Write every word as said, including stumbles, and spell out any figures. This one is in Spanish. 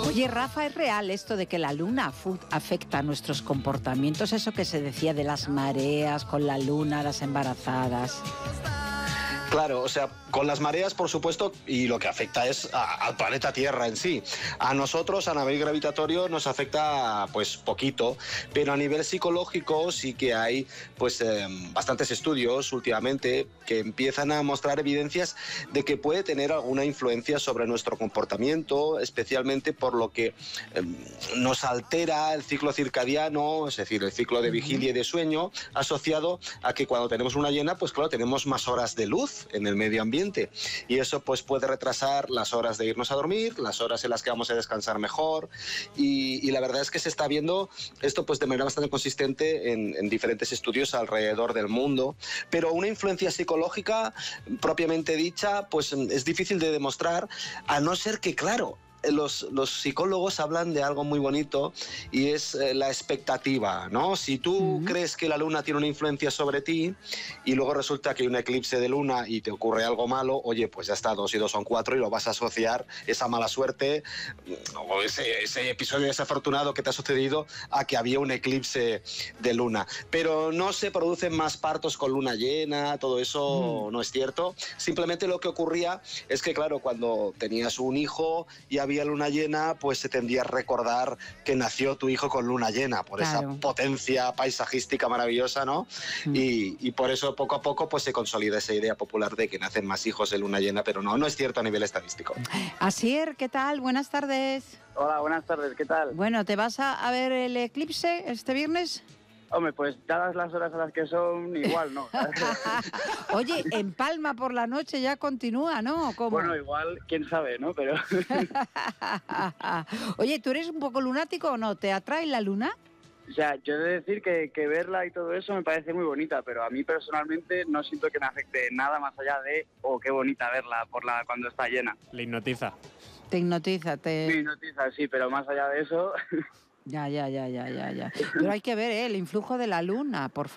Oye, Rafa, ¿es real esto de que la luna afecta a nuestros comportamientos? Eso que se decía de las mareas con la luna, las embarazadas. Claro, o sea, con las mareas, por supuesto, y lo que afecta es a, al planeta Tierra en sí. A nosotros, a nivel gravitatorio, nos afecta pues poquito, pero a nivel psicológico sí que hay pues eh, bastantes estudios últimamente que empiezan a mostrar evidencias de que puede tener alguna influencia sobre nuestro comportamiento, especialmente por lo que eh, nos altera el ciclo circadiano, es decir, el ciclo de vigilia y de sueño, asociado a que cuando tenemos luna llena, pues claro, tenemos más horas de luz en el medio ambiente y eso pues puede retrasar las horas de irnos a dormir, las horas en las que vamos a descansar mejor y, y la verdad es que se está viendo esto pues de manera bastante consistente en, en diferentes estudios alrededor del mundo, pero una influencia psicológica propiamente dicha pues es difícil de demostrar, a no ser que, claro, Los, los psicólogos hablan de algo muy bonito y es eh, la expectativa, ¿no? Si tú uh-huh. crees que la luna tiene una influencia sobre ti y luego resulta que hay un eclipse de luna y te ocurre algo malo, oye, pues ya está, dos y dos son cuatro y lo vas a asociar, esa mala suerte o ese, ese episodio desafortunado que te ha sucedido a que había un eclipse de luna. Pero no se producen más partos con luna llena, todo eso uh-huh. no es cierto. Simplemente lo que ocurría es que, claro, cuando tenías un hijo y había luna llena, pues se tendía a recordar que nació tu hijo con luna llena, por claro. esa potencia paisajística maravillosa, ¿no? Mm. Y, y por eso poco a poco pues se consolida esa idea popular de que nacen más hijos en luna llena, pero no, no es cierto a nivel estadístico. Asier, ¿qué tal? Buenas tardes. Hola, buenas tardes, ¿qué tal? Bueno, ¿te vas a, a ver el eclipse este viernes? Hombre, pues dadas las horas a las que son, igual no. Oye, en Palma por la noche ya continúa, ¿no? ¿Cómo? Bueno, igual, quién sabe, ¿no? Pero... Oye, ¿tú eres un poco lunático o no? ¿Te atrae la luna? O sea, yo he de decir que, que verla y todo eso me parece muy bonita, pero a mí personalmente no siento que me afecte nada más allá de, oh, qué bonita verla por la cuando está llena. Le hipnotiza. Te hipnotiza, te... Me hipnotiza, sí, pero más allá de eso... Ya, ya, ya, ya, ya, ya. Pero hay que ver, ¿eh? El influjo de la luna, por favor.